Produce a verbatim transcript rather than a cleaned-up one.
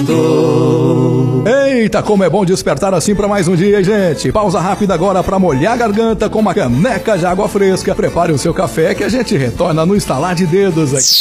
Eita, como é bom despertar assim para mais um dia, hein, gente? Pausa rápida agora para molhar a garganta com uma caneca de água fresca. Prepare o seu café que a gente retorna no estalar de dedos aqui.